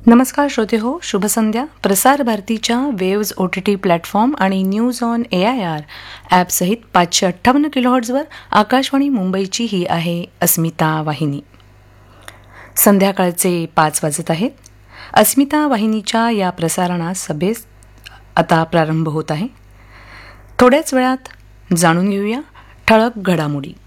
नमस्कार श्रोते हो, शुभ संध्या. प्रसार भारतीच्या वेव्ज OTT प्लॅटफॉर्म आणि न्यूज ऑन AIR ॲपसहित 558 किलोहर्ट्झवर आकाशवाणी मुंबईची ही आहे अस्मिता वाहिनी. संध्याकाळचे 5 वाजत आहेत. अस्मिता वाहिनीच्या या प्रसारणास सभेस आता प्रारंभ होत आहे. थोड्याच वेळात जाणून घेऊया ठळक घडामोडी.